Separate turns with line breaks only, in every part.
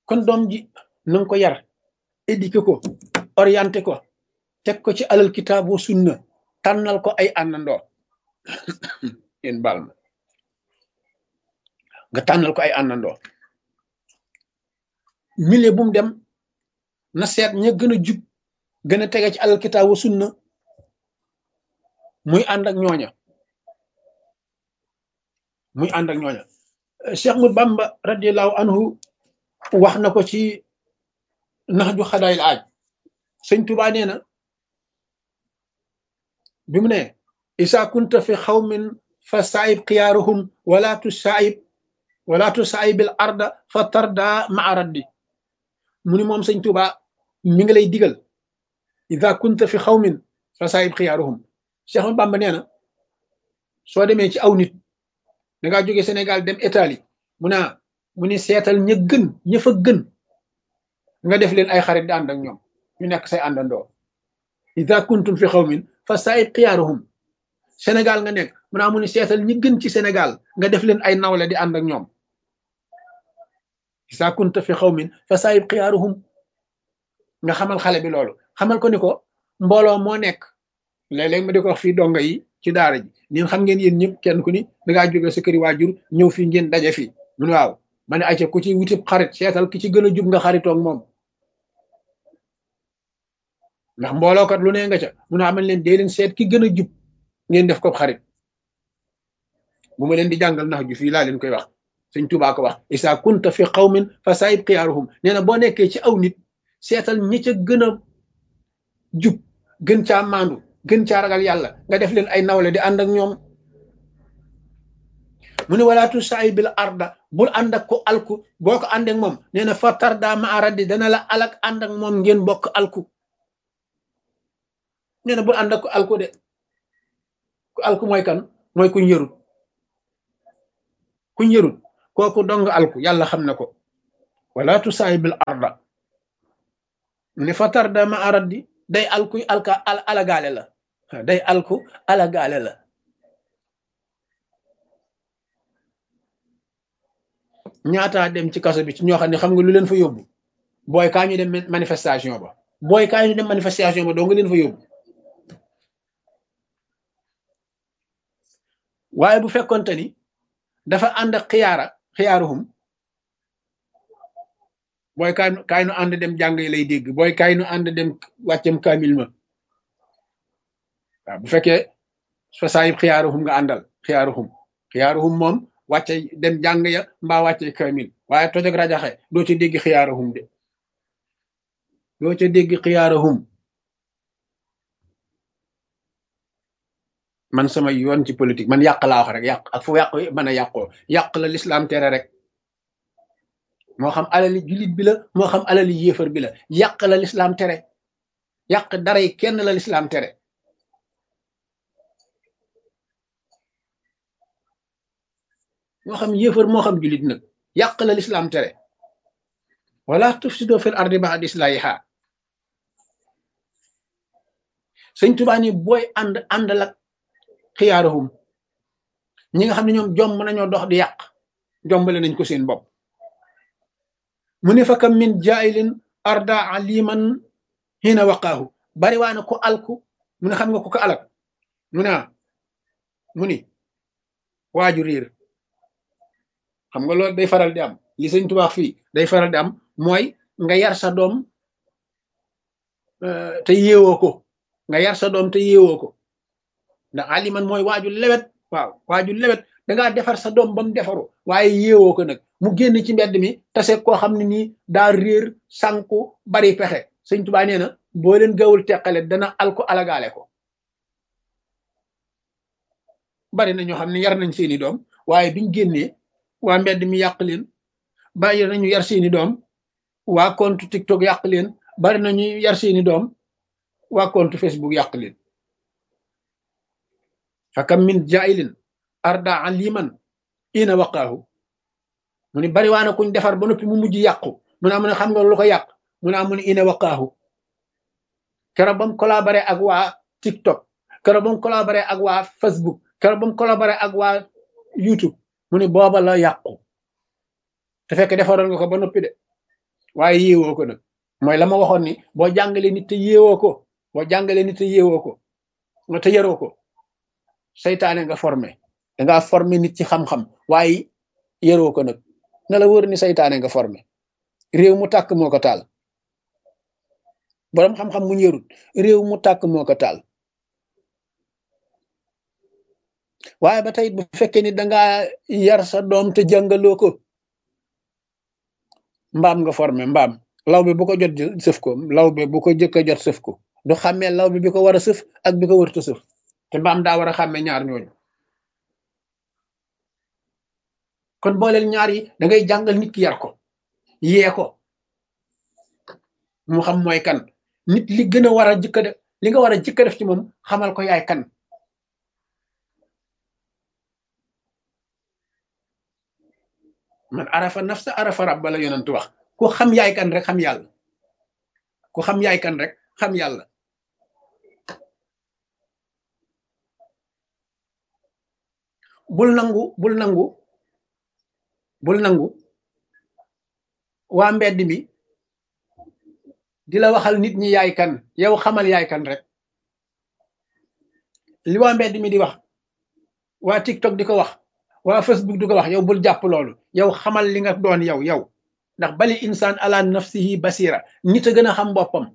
kon doom ji na nga ko yar éduqué ko orienté ko teg ko ci alal kitaab wa sunna tànnal ko ay àndandoo yéen baal ma nga tànnal ko ay àndandoo milieu bu mu dem na seet ña gën a jub gën a tege ci alal kitaab wa sunna muy ànd ak ñooña muy ànd ak ñooña Cheikh Ahmadou Bamba radiallahu anhu wax na ko ci nax ju xadaayil aaj sëñ Tuubaa nee na bi mu ne isa kunta fi xawmin fa saayib xiyaaruhum wala tu saayibil arda fa tarda maa raddi mu ni moom sëñ Tuubaa mi ngi lay digal isa kunta fi xawmin fa saayib xiyaaruhum Cheikh Ahmadou Bamba nee na soo demee ci aw nit da ngaa jóge Sénégal dem Italie mu ni seetal ña gën ña fa gën nga def leen ay xarit di ànd ak ñoom ñu nekk say àndandoo ida kuntum fi xawmin fa saayib xiyaaruhum Sénégal nga nekk mu ni seetal ñi gën ci Sénégal nga def leen ay nawle di ànd ak ñoom ida kunta fi xawmin fa saayib xiyaaruhum nga xamal xale bi loolu xamal ko ni ko mbooloo moo nekk léeg-léeg ma di ko wax fii donga yi ci daara ji ñun xam ngeen yéen ñëpp kenn ku ni da ngaa jóge sa këri waajur ñëw fii ngeen daje fii mun waaw ma ne ayca ku ci wutib xarit seetal ki ci gën a jub nga xaritoog moom ndax mboolookat lu ne nga ca mun a amal leen dee leen seet ki gën a jub ngeen def ko xarit bu ma leen di jàngal nax ju fii laa leen koy wax sëñ Tuubaa ko wax isa kunta fi qawmin fa saayib xiyaaruhum nee na boo nekkee ci aw nit seetal ñi ca gën a jub gën caa maandu gën caa ragal yàlla nga def leen ay nawle di ànd ak ñoom mu ne walaatu saayibil arda bul ànd ak ko alku boo ko ànd ak moom nee na fa tarda ma raddi dana la alak ànd ak moom ngeen bokk alku nee na bul ànd ak ko alku de ku alku mooy kan mooy kuñ yërut kooku dong alku yàlla xam na ko walaatu saayibil arda mu ne fa tarda ma raddi day alku alagaale la day alku alagaale la ñaataa dem ci kaso bi ci ñoo xam ne xam nga lu leen fa yóbbu booy kaa ñu dem manifestation ba doo nga leen fa yóbbu waaye bu fekkonte ni dafa ànd ak xiyaaruhum booy kaay nu ànd dem jàng lay dégg booy kaay nu ànd dem wàccam kaamil ma waaw bu fekkee fa saayib xiyaaruhum nga àndal xiyaaruhum moom wàcce dem jàng ya mbaa wàcce kaamil waaye toj ak rajaxe doo ca dégg xiyaaruhum de doo ca dégg xiyaaruhum man sama yoon ci politique man yàq laa wax rek yàq ak fu yàq mën a yàqoo yàq la lislaam tere rek moo xam alali jullit bi la moo xam alali yéefar bi la yàq la lislaam tere yàq dara yi kenn la lislaam tere moo xam yéefar moo xam jullit nag yàq la lislaam tere wala tufsido fil ardi ba'da islahiha sëñ Tuubaa ni booy àndal ak xiyaaruhum ñi nga xam ne ñoom jomb nañoo dox di yàq jombale nañ ko seen bopp mu ne fa kam min jaayilin arda aliman hina waqaahu bari waa na ko alku mu ne xam nga ko ko alak mu ni waaju riir xam nga loolu day faral di am li sëñ Tuubaa fii day faral di am mooy nga yar sa doom te yeewoo ko ndax aliman mooy waaju lewet waaw waaju lewet dangaa defar sa doom ba mu defaru waaye yeewoo ko nag mu génn ci mbedd mi tase koo xam ne nii daa réer sànku bari pexe sëñ Tuubaa nee na boo leen gawul teqale dana alko alagaale ko bari na ñoo xam ne yar nañ seeni doom waaye biñ génnee waa mbedd mi yàq leen bari nañu yar seeni doom waa compte TikTok yàq leen bari nañu yar seeni doom waa compte Facebook yàq leen fakam min jailin arda aliman ina waqaahu mu ni bari waana kuñ defar ba noppi mu mujj yàqu mu ne xam nga lu ko yàq mu ne ina waqaahu keroog ba mu collaboré ak waa TikTok keroog ba mu collaboré ak waa Facebook keroog ba mu collaboré ak waa YouTube mu ne booba la yàqu te fekk defaroon nga ko ba noppi de waaye yéewoo ko nag mooy la ma waxoon ni boo jàngalee nit te yéewoo ko boo jàngalee nit te yéewoo ko nga te yaroo ko seytaane nga formé dangaa formé nit ci xam-xam waaye yaroo ko nag na la wóor ni seytaane nga formé réew mu tàkk moo ko taal boroom xam-xam mu yarut réew mu tàkk moo ko taal waaye ba tey bu fekkee ni dangaa yar sa doom te jàngaloo ko mbaam nga formé mbaam law bi bu ko jot sëf ko law bi bu ko jëkk a jot sëf ko du xàmmee law bi ko war a sëf ak bi ko wërta sëf te mbaam daa war a xàmmee ñaar ñooñu kon booleel ñaar yi da ngay jàngal nit ki yar ko yee ko mu xam mooy kan nit li gën a war a jëkk a def li nga war a jëkk a def ci moom xamal ko yaay kan man arafa nafsa arafa rabba la yonent wax ku xam yaay kan rek xam yàlla ku xam yaay kan rek xam yàlla bul nangu waa mbedd mi di la waxal nit ñi yaay kan yow xamal yaay kan rek li waa mbedd mi di wax waa TikTok di ko wax waa Facebook di ko wax yow bul jàpp loolu yow xamal li nga doon yow ndax bali insaan ala nafsihi basira nit a gën a xam boppam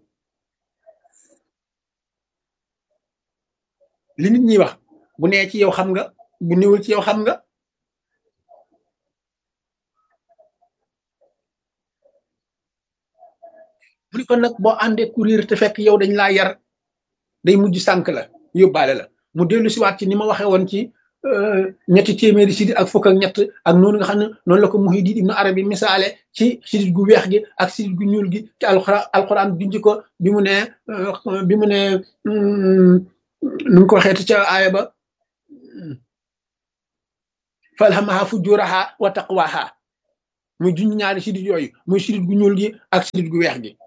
li nit ñi wax bu nee ci yow xam nga bu néewul ci yow xam nga mu ni kon nag boo àndee courir te fekk yow dañ laa yar day mujj sànk la yóbbaale la mu dellu siwaat ci ni ma waxee woon ci ñetti téeméeri sidit ak fukk ak ñett ak noonu nga xam ne noonu la ko Muhyiddin Ibn Arabi misaale ci sidit gu weex gi ak sidit gu ñuul gi te alquran junj ko bi mu ne nu mu ko waxeeti ca aaya ba falhamaha fujuraha wa taqwaha muy junj ñaari sidit yooyu muy sidit gu ñuul gi ak sidit gu weex gi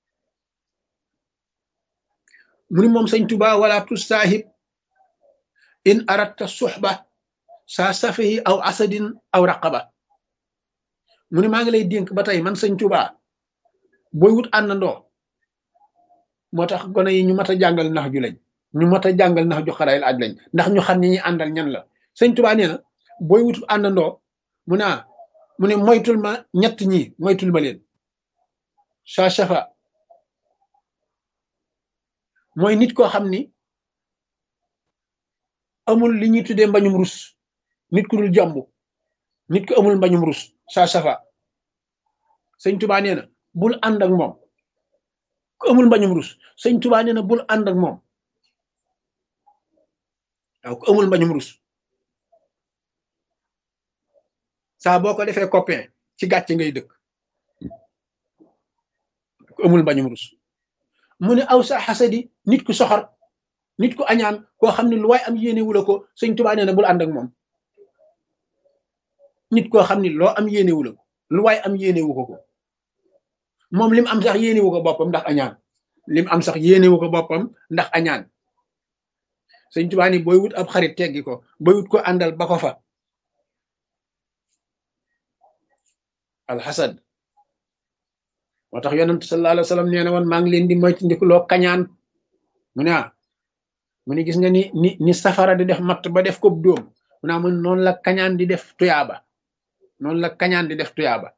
mu ni moom sëñ Tuba wala tusaahib in aratta suxba saa safihi aw asadin aw raqaba mu ni maa ngi lay dénk ba tey man sëñ Tuba booy wut àndandoo moo tax gone yi ñu mat a jàngal nax ju lañ ñu mat a jàngal nax ju xarayil aj lañ ndax ñu xam ni ñi àndal ñan la sëñ Tuba nee na booy wut àndandoo mu ne moytul ma ñett ñi moytul ma leen saa safa mooy nit koo xam ni amul li ñuy tuddee mbañum rus nit ku dul jàmbu nit ku amul mbañum rus saa safa sëñ Tuba nee na bul ànd ak moom ku amul mbañum rus sëñ Tuba nee na bul ànd ak moom waaw ku amul mbañum rus saa boo ko defee copain ci gàcce ngay dëkk ku amul mbañum rus mu ne aw sa xasadi nit ku soxor nit ku añaan koo xam ne lu waay am yéene wula ko sëñ Tuba nee na bul ànd ak moom nit koo xam ne loo am yéene wula ko lu waay am yéene wu ko moom lim am sax yéene wu ko boppam ndax añaan lim am sax yéene wu ko boppam ndax añaan sëñ Tuba ni booy wut ab xarit teggi ko booy wut ko àndal ba ko fa alxasad moo tax yonent sallallahu alayhi wa sallam nee na woon maa ngi leen di moytandikuloo kañaan mu ne gis nga ni safara di def matt ba def ko dóom mu ne mun noonu la kañaan di def tuyaaba noonu la kañaan di def tuyaaba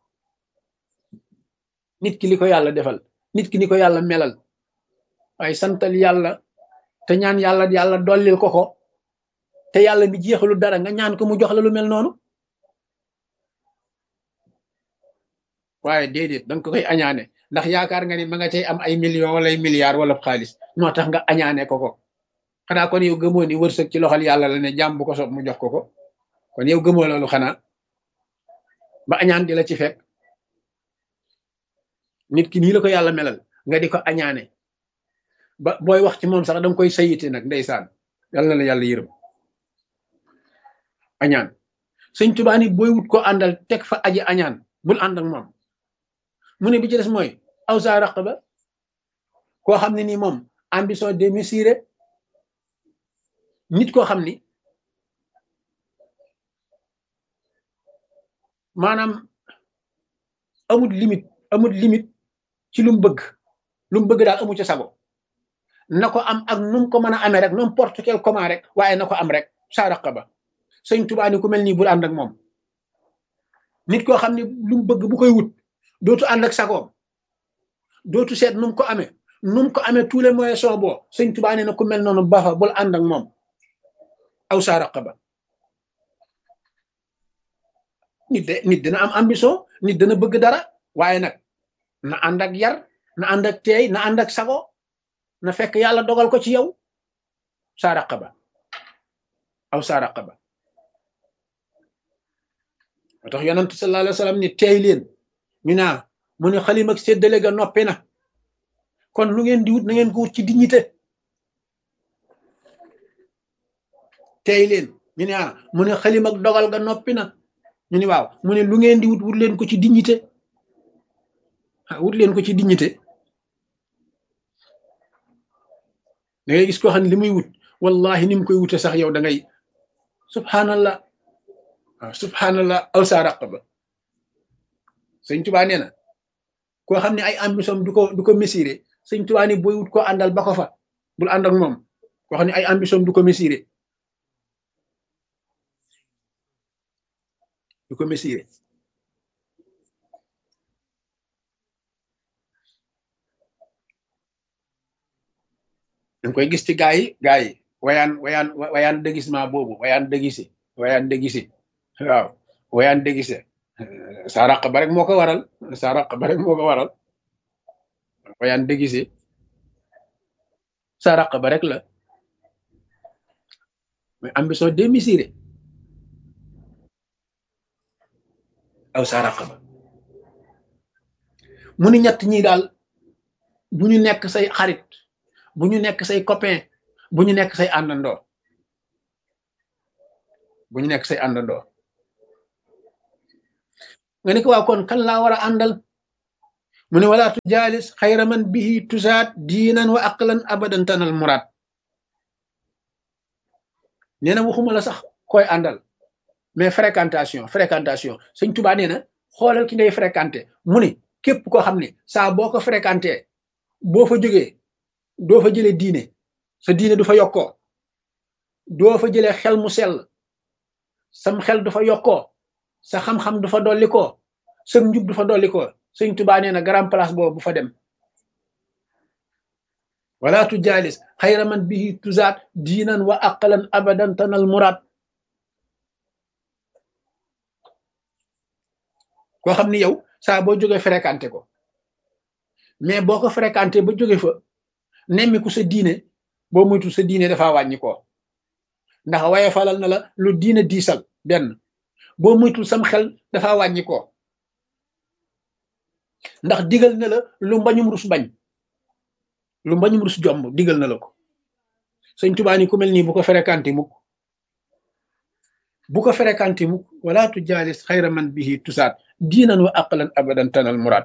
nit ki li ko yàlla defal nit ki ni ko yàlla melal waaye santal yàlla te ñaan yàlla dollil ko te yàlla mi jeexalu dara nga ñaan ko mu jox la lu mel noonu waaye déedéet danga ko koy añaane ndax yaakaar nga ni ma nga cay am ay millions wala ay milliards wala xaalis moo tax nga añaane ko xanaa kon yow gëmoo ni wërsëg ci loxol yàlla la ne jàmm bu ko sob mu jox ko kon yow gëmoo loolu xanaa ba añaan di la ci fekk nit ki nii la ko yàlla melal nga di ko añaane ba booy wax ci moom sax danga koy sayite nag ndeysaan yàlla na la yàlla yërëm añaan sëñ Tuubaa ni booy wut ko àndal teg fa aji añaan bul ànd ak moom mu ne bi ci des mooy aw sa raqaba koo xam ne nii moom ambition démesurée nit koo xam ni maanaam amul limite amul limite ci lu mu bëgg daal amu ci sago na ko am ak nu mu ko mën a amee rek n'importe quel comment rek waaye na ko am rek saa raqaba sëñ Tuubaa ni ku mel nii bul ànd ak moom nit koo xam ne lu mu bëgg bu koy wut dootu ànd ak sagoom dootu seet nu mu ko amee tous les moyens sont bons sëñ Tuubaa nee na ku mel noonu baaxa bul ànd ak moom aw saa raqaba nit dina am ambition nit dana bëgg dara waaye nag na ànd ak yar na ànd ak teey na ànd ak sago na fekk yàlla dogal ko ci yow saa raqaba aw saa raqaba moo tax yonent sallallahu alayhi wa sallam ni teey leen ñu naa mu ne xalim ak séddale ga noppi na kon lu ngeen di wut na ngeen ko wut ci dignité teey leen ñu ne mu ne xalim ak dogal ga noppi na ñu ni waaw mu ne lu ngeen di wut leen ko ci dignité wut leen ko ci dignité da ngay gis koo xam ne li muy wut wallahi ni mu koy wute sax yow da ngay subhanallah waaw subhanallah aw saa raqaba sëñ Tuubaa nee na koo xam ne ay ambition du ko mesurer sëñ Tuubaa ni booy wut koo àndal ba ko fa bul ànd ak moom koo xam ne ay ambition du ko mesurer danga koy gis ci gaa yi wayaan déguisement boobu wayaan déguisé waaw wayaan déguisé saa raqaba rek moo ko waral wayaan déguisé saa raqaba rek la mais ambition démesurée aw saa raqaba mu ni ñett ñi daal bu ñu nekk say xarit bu ñu nekk say copain bu ñu nekk say àndandoo nga ne ko waa kon kan laa war a àndal mu ne wala tujaalis xayra man bihi tusaat diinan wa aqlan abadan tanal muraad nee na waxuma la sax koy àndal mais fréquentation sëñ Tuubaa nee na xoolal ki ngay fréquenté mu ne képp koo xam ne saa boo ko fréquenté boo fa jógee doo fa jëlee diine sa diine du fa yokkoo doo fa jëlee xel mu sell sam xel du fa yokkoo sa xam-xam du fa dollikoo sa njub du fa dollikoo sëñ Tuubaa nee na grand place boobu bu fa dem wala tu jaalis xayra man bihi tuzaat diinan wa aqlan abadan tanal muraad koo xam ni yow saa boo jógee fréquenté ko mais boo ko fréquenté ba jóge fa nemmiku sa diine boo moytu sa diine dafa wàññi ko ndax waaye falal na la lu diine diisal benn boo moytul sam xel dafa wàññi ko ndax digal na la lu mbañum rus bañ lu mbañum rus jomb digal na la ko sëñ Tuubaa ni ku mel nii bu ko fréquenté mukk wala tu jaalis xayra man bihi tusaat diinan wa aqlan abadan tanal muraad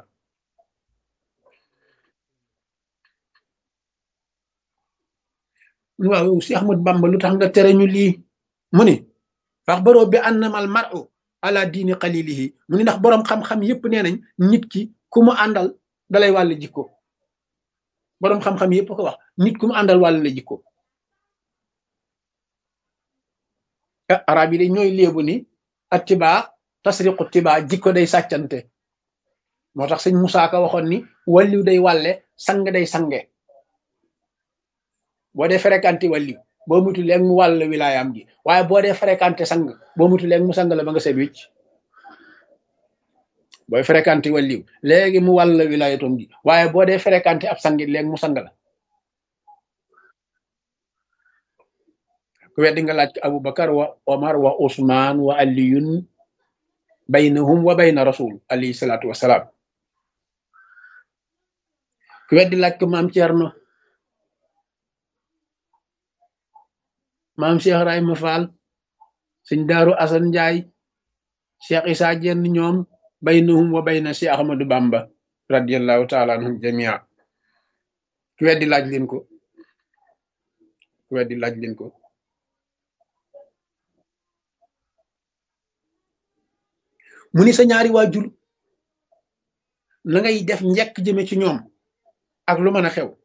waaw si Ahmad Bamba lu tax nga tere ñu lii mu ni fax baroo bi annamal mar'u ala diini qalilihi mu ni ndax boroom xam-xam yépp nee nañ nit ki ku mu àndal dalay wàll jikko boroom xam-xam yépp ko wax nit ku mu àndal wàll la jikko arab yi de ñooy léebu ni attibaa tasriqu tibaa jikko day sàccante moo tax sëñ Musaa Ka waxoon ni wàlliw day wàlle sang day sange boo dee fréquenté wàlliw boo mutu léegi mu wàll wilaayam gi waaye boo dee fréquenté sang boo mutu léegi mu sang la ba nga set wicc booy fréquenté wàlliw léegi mu wàll wilaayatom gi waaye boo dee fréquenté ab sangit léegi mu sang la ku weddi nga laaj ko Abubakar wa Omar wa Usmaan wa Aliyun baynahum wa bayna rasul alayhi salaatu wasalaam ku weddi laaj ko maam Cerno maam Cheikh Ibrahima Fall sëñ Daaru Asan Njaay Cheikh Isaa Jenn ñoom baynahum wa bayna Cheikh Ahmadu Bamba radiyallahu taala anhum jamia ku weddi laaj leen ko mu ni sa ñaari waajur na ngay def njekk jëme ci ñoom ak lu mën a xew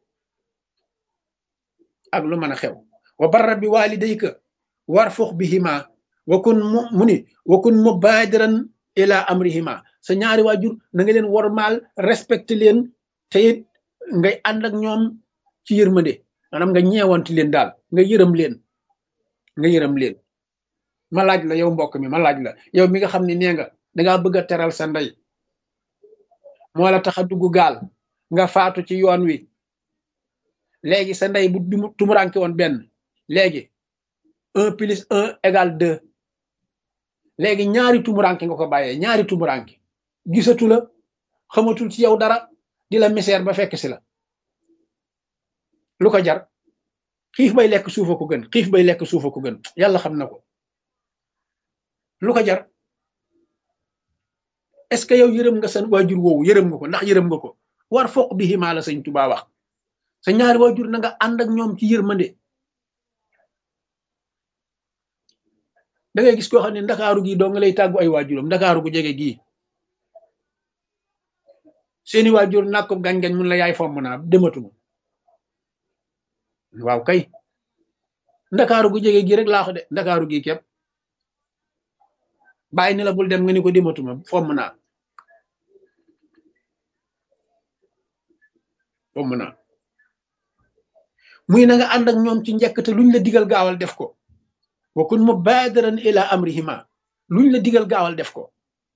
ak lu mën a xew wa barra bi walidayka warfux bihima wa kun mubadiran ila amrihima sa ñaari waajur na nga leen wormaal respecté leen te it ngay ànd ak ñoom ci yërmande maanaam nga ñeewanti leen daal nga yërëm leen ma laaj la yow mbokk mi ma laaj la yow mi nga xam ne nee nga dangaa bëgg a teral sa ndey moo la tax a dugg gaal nga faatu ci yoon wi léegi sa ndey bu tumuranke woon benn léegi 1+1 = 2 léegi ñaari tumuranke nga ko bàyyee ñaari tumuranke gisatu la xamatul ci yow dara di la misère ba fekk si la lu ko jar xiif bay lekk suufa ko gën xiif bay lekk suufa ko gën yàlla xam na ko lu ko jar est-ce que yow yërëm nga seen waajur woowu yërëm nga ko ndax yërëm nga ko war foq bi ximaa la sëñ Tuubaa wax sa ñaari waajur na nga ànd ak ñoom ci yërmande da ngay gis koo xam ne ndakaaru gi doo nga lay tàggu ay waajuram ndakaaru gu jege gii seeni waajur nàkk ko gañ-gañ mun la yaay fomm naa dematuma waaw kay ndakaaru gu jege gii rek laa ko de ndakaaru gi képp bàyyi ni la bul dem nga ni ko dematuma fomm naa muy na nga ànd ak ñoom ci njëkk te luñ la digal gaawal def ko wa kun mubadiran ila amrihima luñ la digal gaawal def ko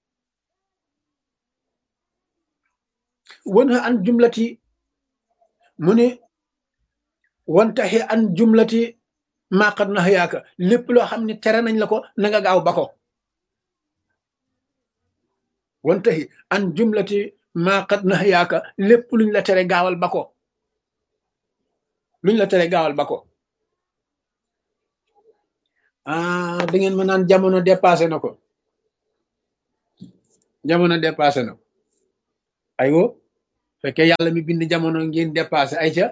wanha an jumlati mu ne wantaxi an jumlati maa qad nahayaaka lépp loo xam ne tere nañ la ko na nga gaaw ba ko wantaxi an jumlati maa qad nahayaaka lépp luñ la tere gaawal ba ko luñ la tere gaawal ba ko da ngeen ma naan jamono dépassé na ko jamono dépassé na ko aywo fekkee yàlla mi bind jamono ngeen dépassé ayca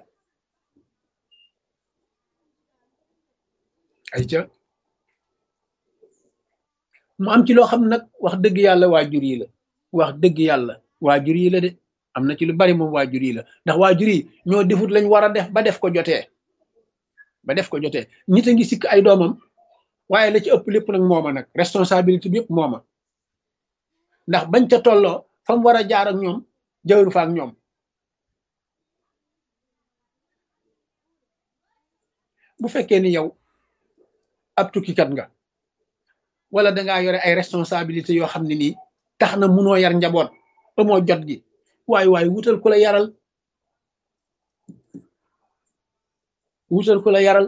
mu am ci loo xam nag wax dëgg yàlla waajur yi la wax dëgg yàlla waajur yi la de am na ci lu bari moom waajur yi la ndax waajur yi ñoo defut lañ war a def ba def ko jotee nit a ngi sikk ay doomam waaye la ci ëpp lépp nag mooma nag responsabilité bi yëpp mooma ndax bañ ca tolloo fa mu war a jaar ak ñoom jawru fa ak ñoom bu fekkee ni yow ab tukkikat nga wala dangaa yore ay responsabilité yoo xam ne nii tax na munoo yar njaboot amoo jot gi waaye wutal ku la yaral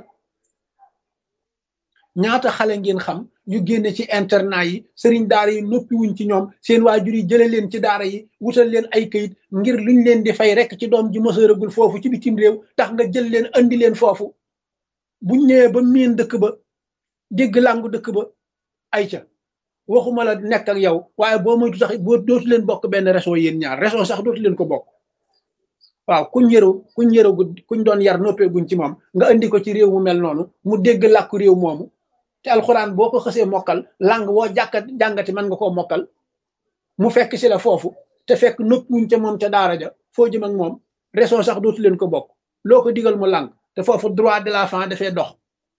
ñaata xale ngeen xam yu génne ci internat yi sëriñ daara yi noppi wuñ ci ñoom seen waajur yi jële leen ci daara yi wutal leen ay kayit ngir luñ leen di fay rek ci doom ji mësëragul foofu ci bitim réew tax nga jël leen andi leen foofu buñ ñëwee ba miin dëkk ba dégg làngu dëkk ba ayca waxuma la nekk ak yow waaye boo moytu sax boo dootu leen bokk benn réseau yéen ñaar réseau sax dootu leen ko bokk waaw kuñ doon yar noppeeguñ ci moom nga andi ko ci réew mu mel noonu mu dégg làkku réew moomu te alxuraan boo ko xësee mokkal langue woo jàngati mën nga koo mokkal mu fekk si la foofu te fekk noppiwuñ ca moom ca daara ja foo jëm ak moom réseau sax dootu leen ko bokk loo ko digal mu làng te foofu droit de l'enfant dafay dox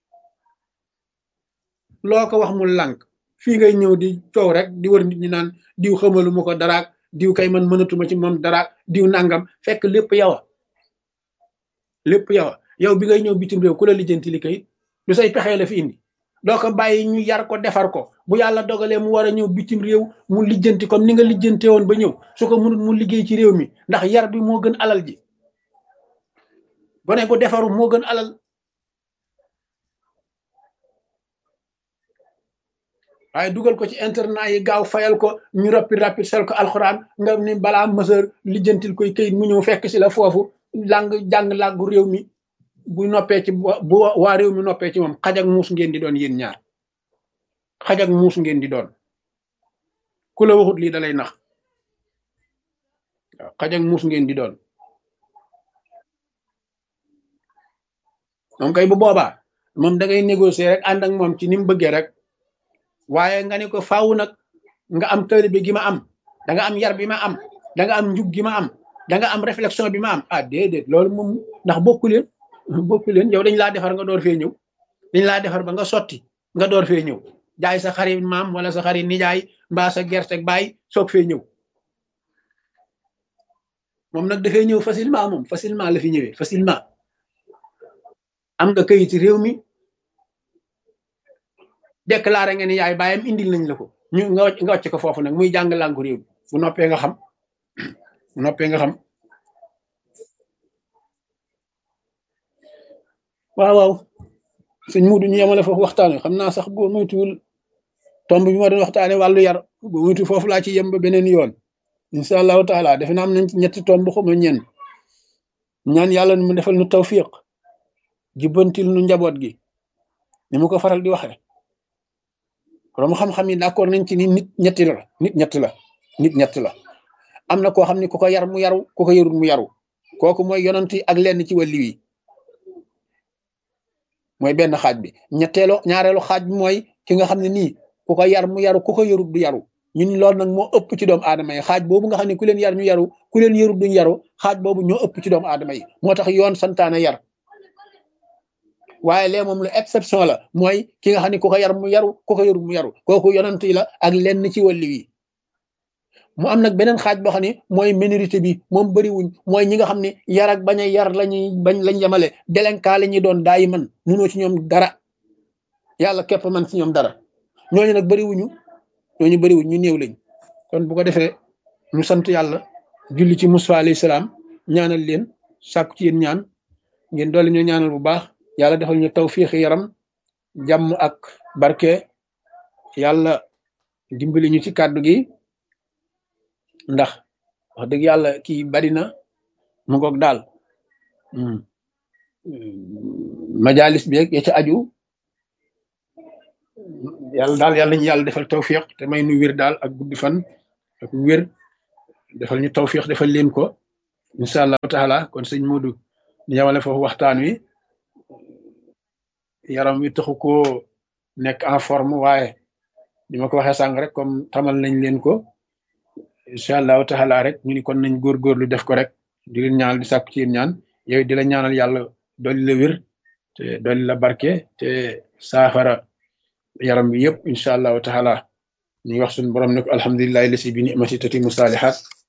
loo ko wax mu lànk fii ngay ñëw di coow rek di wër nit ñi naan diw xamalu ma ko daraak diw kay man mënatuma ci moom daraak diw nangam fekk lépp yow yow bi ngay ñëw bitim réew ku la lijjanti li kayit du say pexee la fi indi doo ko bàyyi ñu yar ko defar ko bu yàlla dogalee mu war a ñëw bitim réew mu lijjanti comme ni nga lijjante woon ba ñëw su ko mënut mu liggéey ci réew mi ndax yar bi moo gën alal ji gone gu defaru moo gën alal waaye dugal ko ci internat yi gaaw fayal ko ñu rapide sel ko alxuraan nga ni balaa mësër lijjantil koy këyit mu ñëw fekk si la foofu jàng làggu réew mi bu noppee ci bu waa réew mi noppee ci moom xaj ak muus ngeen di doon yéen ñaar xaj ak muus ngeen di doon ku la waxut lii dalay nax waaw xaj ak muus ngeen di doon moom kay bu boobaa moom da ngay négocier rek ànd ak moom ci ni mu bëggee rek waaye nga ne ko faaw nag nga am taalibe gi ma am da nga am yar bi ma am da nga am njub gi ma am da nga am réflexion bi ma am ah déedéet loolu moom ndax bokku leen yow dañ laa defar nga door fee ñëw dañ laa defar ba nga sotti nga door fee ñëw jaay sa xarit maam wala sa xarit nijaay mbaa sa gerte baay soog fee ñëw moom nag dafay ñëw facilement la fi ñëwee facilement am nga kayiti réew mi déclaré nga ni yaay baayam indil nañ la ko ñu nga wàcc ko foofu nag muy jàng làngu réew mi bu noppee nga xam bu noppee nga xam waaw sëñ Mudu ñu yemale foofu waxtaan wi xam naa sax boo moytuwul tomb bi ma doon waxtaane wàllu yar boo moytu foofu laa ci yem ba beneen yoon incha allahu taala defe naa am nañ ci ñetti tomb xuma ñenn ñaan yàlla mu defal nu tawfiq jubbantil nu njaboot gi ni mu ko faral di waxe borom xam-xam yi d'accord nañ ci ni nit ñett la am na koo xam ne ku ko yar mu yaru ku ko yarul mu yaru kooku mooy yonent yi ak lenn ci wàllu yi mooy benn xaaj bi ñaareelu xaaj bi mooy ki nga xam ne nii ku ko yar mu yaru ku ko yarul du yaru ñun loolu nag moo ëpp ci doomu aadama yi xaaj boobu nga xam ne ku leen yar ñu yaru ku leen yarul duñ yaru xaaj boobu ñoo ëpp ci doomu aadama yi moo tax yoon santaane yar waaye lee moom lu exception la mooy ki nga xam ne ku ko yar mu yaru ku ko yarul mu yaru kooku yonent yi la ak lenn ci wàllu yi mu am nag beneen xaaj boo xam ne mooy minorité bi moom bëriwuñ mooy ñi nga xam ne yar ak bañ a yar lañ yemale délinquant la ñuy doon daayi man munoo ci ñoom dara yàlla képp man ci ñoom dara ñooñu nag bëriwuñ ñu néew lañ kon bu ko defee ñu sant yàlla julli ci Musaa alayhi salaam ñaanal leen sàkku ci yéen ñaan ngeen doole ñu ñaanal bu baax yàlla defal ñu tawfiix yaram jàmm ak barke yàlla dimbali ñu ci kàddu gi ndax wax dëgg yàlla kii bari na mu ngoog daal majalis bi ya ca aju yàlla ñu yàlla defal tawfiq te may nu wér daal ak guddi fan ak wér defal ñu tawfiq defal leen ko incha allahu taala kon sëñ Modou ñu yamale foofu waxtaan wi yaram wi taxu koo nekk en forme waaye ni ma ko waxee sànq rek comme tamal nañ leen ko incha allahu taala rek ñu ni kon nañ góorgóorlu def ko rek di leen ñaanal di sàkku ci yéen ñaan yow di la ñaanal yàlla dolli la wér te dolli la barke te saafara yaram bi yëpp incha allahu taala ñuy wax suñu borom ne ko alhamdulilahi lasi bi nimati tatimu saalihat